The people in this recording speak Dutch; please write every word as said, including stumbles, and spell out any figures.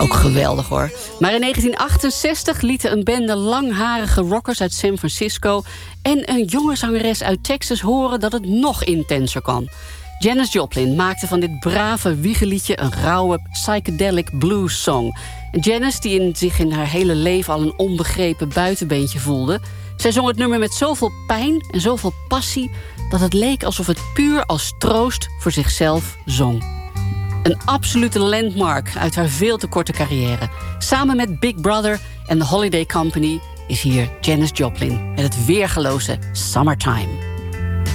Ook geweldig hoor. Maar in negentien achtenzestig lieten een bende langharige rockers uit San Francisco en een jonge zangeres uit Texas horen dat het nog intenser kan. Janis Joplin maakte van dit brave wiegeliedje een rauwe psychedelic blues song. En Janis, die in zich in haar hele leven al een onbegrepen buitenbeentje voelde, zij zong het nummer met zoveel pijn en zoveel passie dat het leek alsof het puur als troost voor zichzelf zong. Een absolute landmark uit haar veel te korte carrière. Samen met Big Brother en The Holiday Company is hier Janis Joplin met het weergeloze Summertime.